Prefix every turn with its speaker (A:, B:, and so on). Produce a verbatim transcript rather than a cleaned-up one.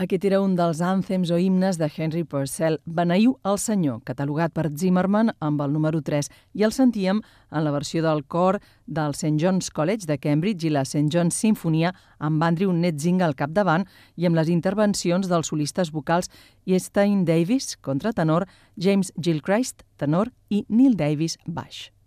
A: Aquest era un dels ànthems o himnes de Henry Purcell, Beneiu el Senyor, catalogat per Zimmerman amb el número tres, i el sentíem en la versió del cor del Saint John's College de Cambridge i la Saint John's Sinfonia amb Andrew Netzing al capdavant i amb les intervencions dels solistes vocals Estein Davis, contratenor, James Gilchrist, tenor, i Neil Davis, baix.